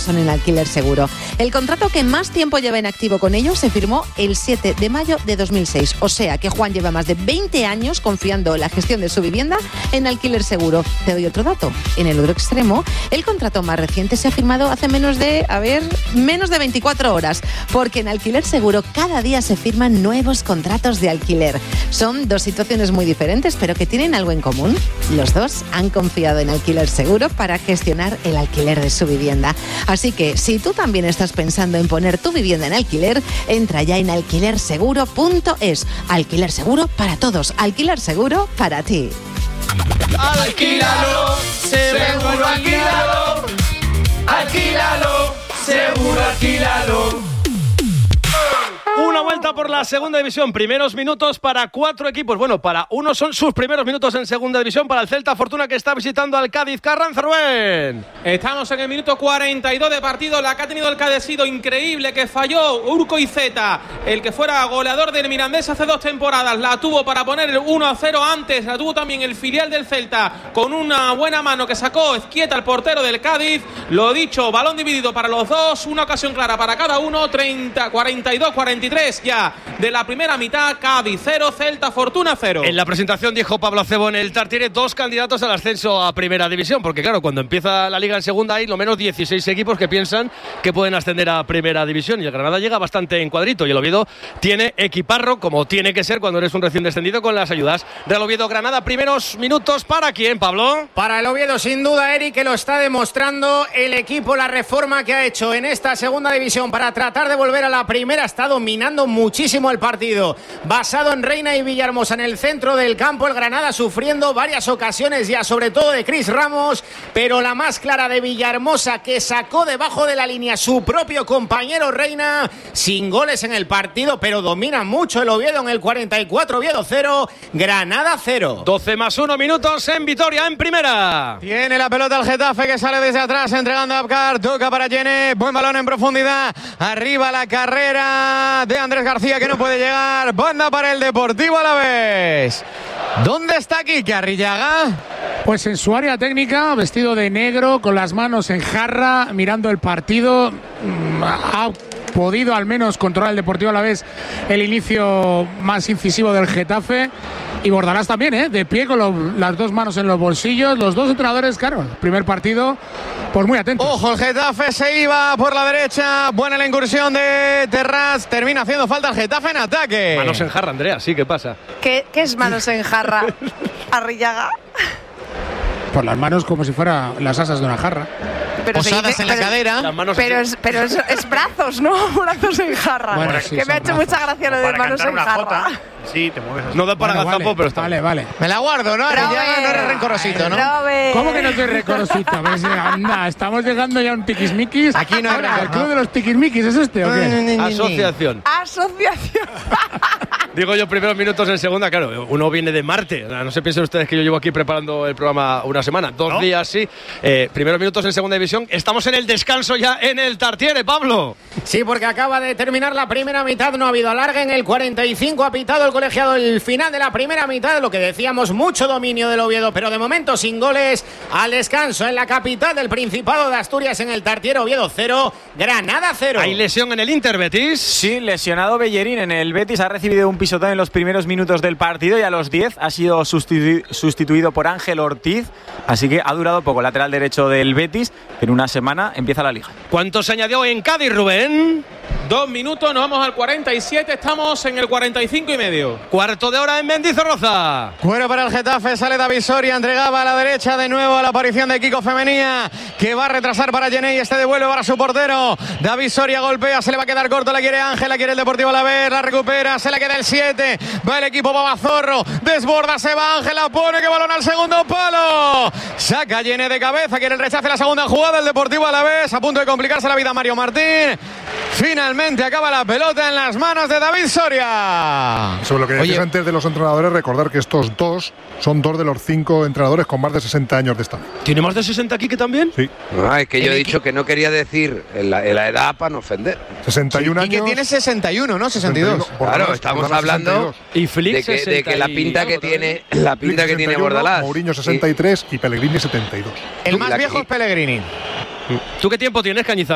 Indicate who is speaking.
Speaker 1: son en Alquiler Seguro. El contrato que más tiempo lleva en activo con ellos se firmó el 7 de mayo de 2006. O sea que Juan lleva más de 20 años confiando en la gestión de su vivienda en Alquiler Seguro. Te doy otro dato. En el otro extremo, el contrato más reciente se ha firmado hace menos de 24 horas. Porque en Alquiler Seguro cada día se firman nuevos contratos de alquiler. Son dos situaciones muy diferentes, pero que tienen algo en común. Los dos han confiado en Alquiler Seguro para gestionar el alquiler de su vivienda. Así que, si tú también estás pensando en poner tu vivienda en alquiler, entra ya en alquilerseguro.es. Alquiler seguro para todos. Alquiler seguro para ti.
Speaker 2: Alquílalo, seguro alquílalo. Alquílalo, seguro alquílalo.
Speaker 3: Una vuelta por la segunda división. Primeros minutos para 4 equipos. Bueno, para uno son sus primeros minutos en segunda división. Para el Celta Fortuna, que está visitando al Cádiz. Carranza, Rubén.
Speaker 4: Estamos en el minuto 42 de partido. La que ha tenido el Cádiz ha sido increíble, que falló Urcoizeta, el que fuera goleador del Mirandés hace 2 temporadas. La tuvo para poner el 1-0 antes. La tuvo también el filial del Celta con una buena mano que sacó Ezquieta, el portero del Cádiz. Lo dicho, balón dividido para los dos. Una ocasión clara para cada uno. 42-43 ya de la primera mitad. Cádiz 0, Celta Fortuna 0.
Speaker 3: En la presentación dijo Pablo Acebo en el Tartiere 2 candidatos al ascenso a primera división, porque claro, cuando empieza la liga en segunda hay lo menos 16 equipos que piensan que pueden ascender a primera división, y el Granada llega bastante en cuadrito, y el Oviedo tiene equiparro, como tiene que ser cuando eres un recién descendido, con las ayudas. Real Oviedo Granada, primeros minutos ¿para quién, Pablo?
Speaker 5: Para el Oviedo, sin duda, Eric, que lo está demostrando el equipo. La reforma que ha hecho en esta segunda división para tratar de volver a la primera está dominando muchísimo el partido. Basado en Reina y Villahermosa en el centro del campo, el Granada sufriendo varias ocasiones ya, sobre todo de Cris Ramos, pero la más clara de Villahermosa, que sacó debajo de la línea su propio compañero Reina, sin goles en el partido, pero domina mucho el Oviedo en el 44. Oviedo 0, Granada 0.
Speaker 3: 12 más 1 minutos en Vitoria, en primera.
Speaker 6: Tiene la pelota el Getafe, que sale desde atrás entregando a Abkar, toca para Yene, buen balón en profundidad, arriba la carrera de Andrés García, que no puede llegar, banda para el Deportivo Alavés. ¿Dónde está Quique Arrillaga?
Speaker 7: Pues en su área técnica, vestido de negro, con las manos en jarra, mirando el partido. Ha podido al menos controlar el Deportivo Alavés el inicio más incisivo del Getafe. Y Bordalás también, de pie con las dos manos en los bolsillos. Los dos entrenadores, claro, primer partido, pues muy atentos.
Speaker 6: Ojo, el Getafe se iba por la derecha. Buena la incursión de Terrats. Termina haciendo falta el Getafe en ataque.
Speaker 3: Manos en jarra, Andrea, sí, ¿qué pasa?
Speaker 8: ¿Qué es manos en jarra, Arrillaga?
Speaker 7: Por las manos como si fueran las asas de una jarra.
Speaker 8: Pero
Speaker 6: posadas en la cadera.
Speaker 8: Pero es brazos, ¿no? Brazos en jarra.
Speaker 7: Bueno, sí,
Speaker 8: que me ha hecho mucha gracia lo de manos en jarra.
Speaker 2: Sí, te mueves así.
Speaker 3: No da para gazapo, pero está.
Speaker 7: Vale.
Speaker 6: Me la guardo, ¿no? Arrillaga no eres rencorosito, ¿no?
Speaker 7: ¿Cómo que no estoy rencorosito? Pues, anda, estamos llegando ya a un tiquismiquis.
Speaker 6: Aquí no hay
Speaker 7: Ahora, ¿el club de los tiquismiquis es este o qué?
Speaker 3: Asociación. Digo yo, primeros minutos en segunda, claro, uno viene de Marte. No se piensen ustedes que yo llevo aquí preparando el programa una semana, 2 días, sí. Primeros minutos en segunda división. Estamos en el descanso ya en el Tartiere, Pablo.
Speaker 5: Sí, porque acaba de terminar la primera mitad, no ha habido alargue. En el 45 ha pitado el colegiado el final de la primera mitad. Lo que decíamos, mucho dominio del Oviedo, pero de momento sin goles. Al descanso en la capital del Principado de Asturias, en el Tartiere. Oviedo 0, Granada 0.
Speaker 3: ¿Hay lesión en el Inter, Betis?
Speaker 9: Sí, lesionado Bellerín en el Betis. Ha recibido un pisotón en los primeros minutos del partido y a los 10 ha sido sustituido por Ángel Ortiz. Así que ha durado poco. Lateral derecho del Betis. En una semana empieza la liga.
Speaker 3: ¿Cuánto se añadió en Cádiz, Rubén?
Speaker 4: 2 minutos, nos vamos al 47. Estamos en el 45 y medio.
Speaker 3: Cuarto de hora en Mendizorroza.
Speaker 6: Cuero para el Getafe, sale David Soria, entregaba a la derecha de nuevo a la aparición de Kiko Femenía, que va a retrasar para Jeney, este devuelve para su portero. David Soria golpea, se le va a quedar corto, la quiere Ángel, la quiere el Deportivo Alavés, la recupera, se le queda el 7, va el equipo Babazorro, desborda, se va Ángel, la pone, que balón al segundo palo, saca Jeney de cabeza, quiere el rechace, la segunda jugada, el Deportivo Alavés, a punto de complicarse la vida Mario Martín. Finalmente acaba la pelota en las manos de David Soria.
Speaker 10: Sobre lo que decías antes de los entrenadores, recordar que estos dos son 2 de los 5 entrenadores con más de 60 años de esta.
Speaker 3: ¿Tiene más de 60 Quique también?
Speaker 10: Sí.
Speaker 11: No, es que yo he dicho que no quería decir la edad para no ofender.
Speaker 10: 61 años.
Speaker 6: Y que tiene 61, ¿no? 62.
Speaker 11: Claro, estamos hablando
Speaker 3: y Flick
Speaker 11: de que la pinta que tiene, la pinta que
Speaker 10: 61,
Speaker 11: tiene Bordalás.
Speaker 10: Mourinho 63 y Pellegrini 72.
Speaker 6: El más viejo es Pellegrini.
Speaker 3: ¿Tú qué tiempo tienes, Cañizares?